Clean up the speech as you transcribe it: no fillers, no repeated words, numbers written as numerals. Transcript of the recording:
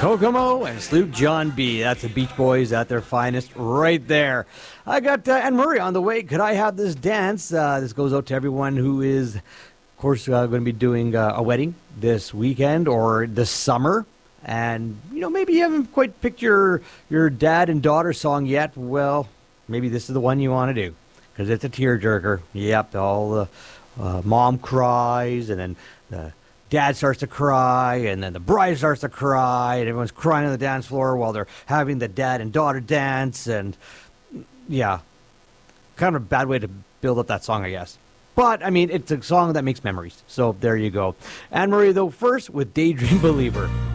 Kokomo and Sloop John B. That's the Beach Boys at their finest right there. I got Anne Murray on the way. Could I have this dance? This goes out to everyone who is, of course, going to be doing a wedding this weekend or this summer. And, you know, maybe you haven't quite picked your dad and daughter song yet. Well, maybe this is the one you want to do because it's a tearjerker. Yep, all the mom cries and then the dad starts to cry, and then the bride starts to cry, and everyone's crying on the dance floor while they're having the dad and daughter dance, and yeah, kind of a bad way to build up that song, I guess. But, I mean, it's a song that makes memories, so there you go. Anne Marie, though, first with Daydream Believer.